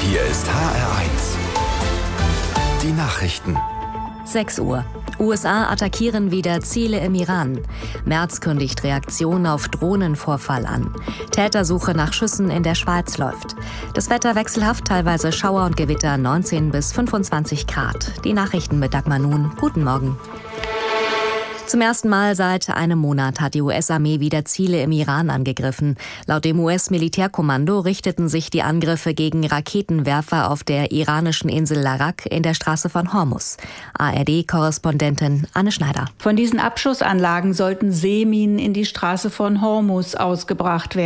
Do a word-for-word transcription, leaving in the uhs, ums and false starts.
Hier ist H R eins. Die Nachrichten. sechs Uhr. U S A attackieren wieder Ziele im Iran. Merz kündigt Reaktion auf Drohnenvorfall an. Tätersuche nach Schüssen in der Schweiz läuft. Das Wetter wechselhaft, teilweise Schauer und Gewitter, neunzehn bis fünfundzwanzig Grad. Die Nachrichten mit Dagmar Nun. Guten Morgen. Zum ersten Mal seit einem Monat hat die U S-Armee wieder Ziele im Iran angegriffen. Laut dem U S-Militärkommando richteten sich die Angriffe gegen Raketenwerfer auf der iranischen Insel Larak in der Straße von Hormuz. A R D-Korrespondentin Anne Schneider. Von diesen Abschussanlagen sollten Seeminen in die Straße von Hormuz ausgebracht werden.